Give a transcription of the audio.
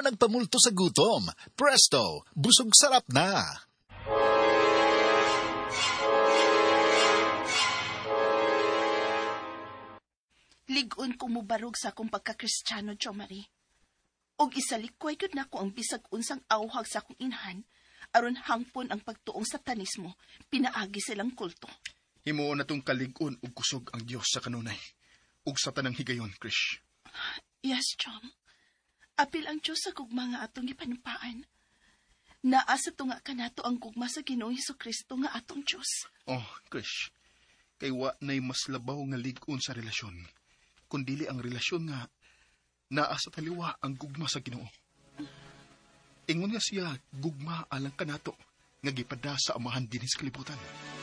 nagpamulto sa gutom. Presto, busog sarap na. Ligon ko mubarog sa akong pagka-Kristiyano, Jo Marie. Og isalikway gud nako ang bisag unsang awhag sa akong inhan, aron hangpon ang pagtuong satanismo, pinaagi silang kulto. Himuon na tong kalig-on ug kusog ang Dios sa kanunay, ug sa tanang higayon, Krish. Yes, Chong. Apil ang Diyos sa gugma nga atong ipanumpaan. Naasa to nga kanato ang gugma sa Ginoong Hesukristo nga atong Diyos. Oh, Krish, kay wa na'y mas labaw nga lig-on sa relasyon, kundili ang relasyon nga naa sa taliwa ang gugma sa Ginoo. Ingon nga siya, gugma alang kanato, nga gipada sa amahan din sa kalibutan.